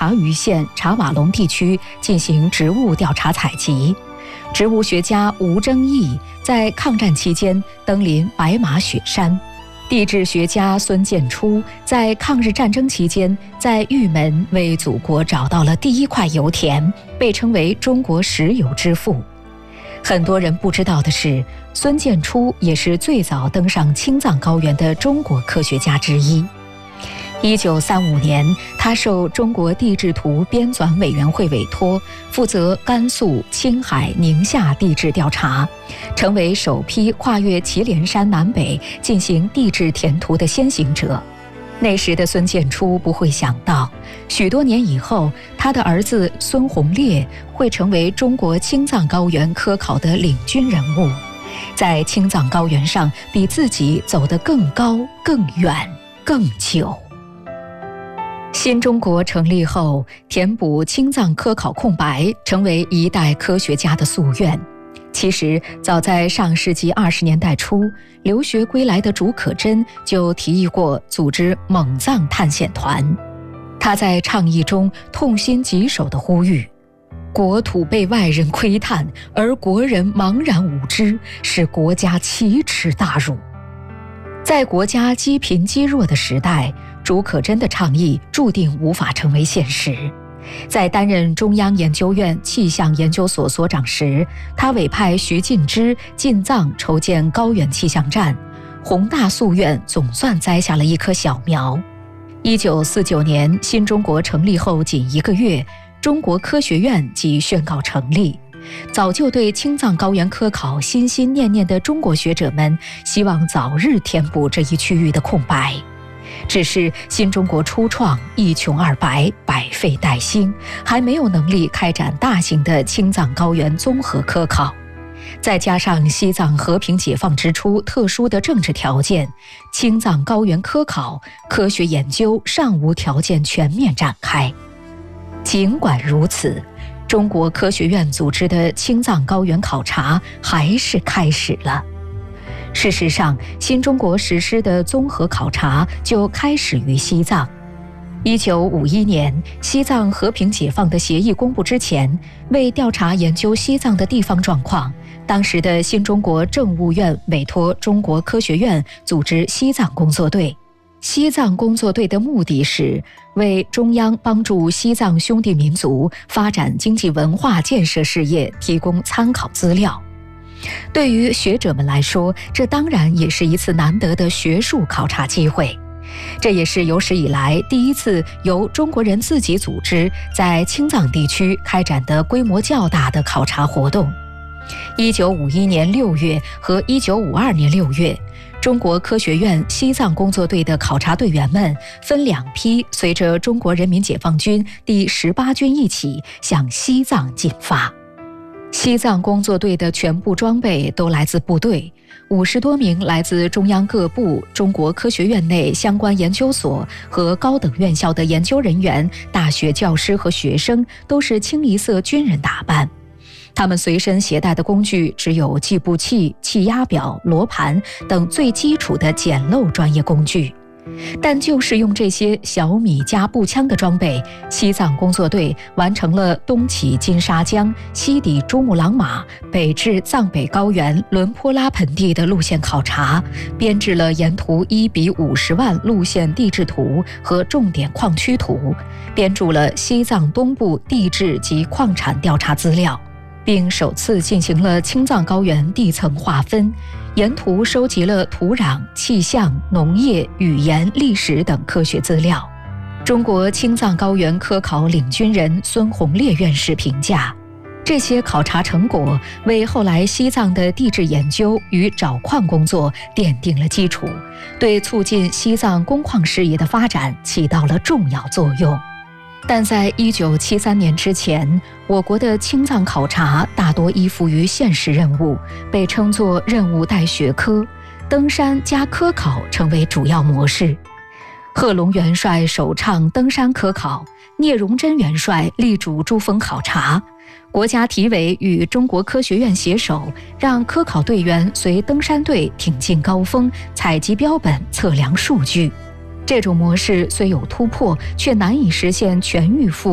察隅县查瓦龙地区进行植物调查采集。植物学家吴征义在抗战期间登临白马雪山。地质学家孙建初在抗日战争期间在玉门为祖国找到了第一块油田，被称为中国石油之父。很多人不知道的是，孙建初也是最早登上青藏高原的中国科学家之一。1935年，他受中国地质图编纂委员会委托，负责甘肃、青海、宁夏地质调查，成为首批跨越祁连山南北进行地质填图的先行者。那时的孙建初不会想到，许多年以后，他的儿子孙洪烈会成为中国青藏高原科考的领军人物，在青藏高原上比自己走得更高、更远、更久。新中国成立后，填补青藏科考空白成为一代科学家的夙愿。其实，早在上世纪20年代初，留学归来的竺可桢就提议过组织蒙藏探险团。他在倡议中痛心疾首地呼吁：国土被外人窥探，而国人茫然无知，是国家奇耻大辱。在国家积贫积弱的时代，竺可桢的倡议注定无法成为现实。在担任中央研究院气象研究所所长时，他委派徐进之进藏筹建高原气象站，宏大夙愿总算栽下了一棵小苗。1949年，新中国成立后仅1个月，中国科学院即宣告成立。早就对青藏高原科考心心念念的中国学者们，希望早日填补这一区域的空白。只是新中国初创，一穷二白，百废待兴，还没有能力开展大型的青藏高原综合科考。再加上西藏和平解放之初特殊的政治条件，青藏高原科考科学研究尚无条件全面展开。尽管如此，中国科学院组织的青藏高原考察还是开始了。事实上，新中国实施的综合考察就开始于西藏。1951年，西藏和平解放的协议公布之前，为调查研究西藏的地方状况，当时的新中国政务院委托中国科学院组织西藏工作队。西藏工作队的目的是为中央帮助西藏兄弟民族发展经济文化建设事业提供参考资料。对于学者们来说，这当然也是一次难得的学术考察机会。这也是有史以来第一次由中国人自己组织在青藏地区开展的规模较大的考察活动。1951年6月和1952年6月，中国科学院西藏工作队的考察队员们分2批，随着中国人民解放军第18军一起向西藏进发。西藏工作队的全部装备都来自部队，50多名来自中央各部、中国科学院内相关研究所和高等院校的研究人员、大学教师和学生都是清一色军人打扮。他们随身携带的工具只有计步器、气压表、罗盘等最基础的简陋专业工具。但就是用这些小米加步枪的装备，西藏工作队完成了东起金沙江、西抵珠穆朗玛、北至藏北高原伦坡拉盆地的路线考察，编制了沿途1比50万路线地质图和重点矿区图，编著了西藏东部地质及矿产调查资料，并首次进行了青藏高原地层划分，沿途收集了土壤、气象、农业、语言、历史等科学资料。中国青藏高原科考领军人孙洪烈院士评价，这些考察成果为后来西藏的地质研究与找矿工作奠定了基础，对促进西藏工矿事业的发展起到了重要作用。但在1973年之前，我国的青藏考察大多依附于现实任务，被称作任务带学科，登山加科考成为主要模式。贺龙元帅首倡登山科考，聂荣臻元帅力主珠峰考察，国家体委与中国科学院携手，让科考队员随登山队挺进高峰，采集标本，测量数据。这种模式虽有突破，却难以实现全域覆